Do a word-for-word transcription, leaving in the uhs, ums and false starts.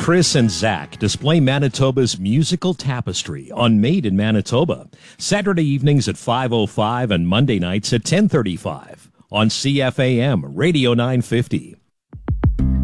Chris and Zach display Manitoba's musical tapestry on Made in Manitoba. Saturday evenings at five oh five and Monday nights at ten thirty-five on C F A M Radio nine fifty.